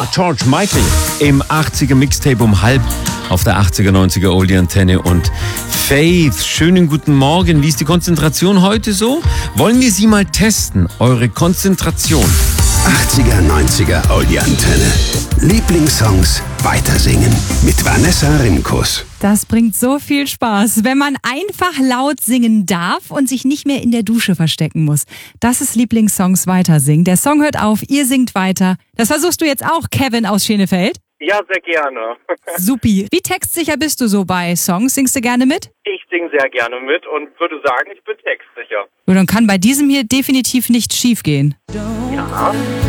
George Michael im 80er Mixtape um halb auf der 80er, 90er Oldie Antenne und Faith. Schönen guten Morgen. Wie ist die Konzentration heute so? Wollen wir Sie mal testen? Eure Konzentration. 80er, 90er Oldie Antenne. Lieblingssongs weitersingen mit Vanessa Rimkus. Das bringt so viel Spaß, wenn man einfach laut singen darf und sich nicht mehr in der Dusche verstecken muss. Das ist Lieblingssongs weitersingen. Der Song hört auf, ihr singt weiter. Das versuchst du jetzt auch, Kevin aus Schenefeld? Ja, sehr gerne. Supi. Wie textsicher bist du so bei Songs? Singst du gerne mit? Ich singe sehr gerne mit und würde sagen, ich bin textsicher. Und dann kann bei diesem hier definitiv nichts schief gehen. Ja.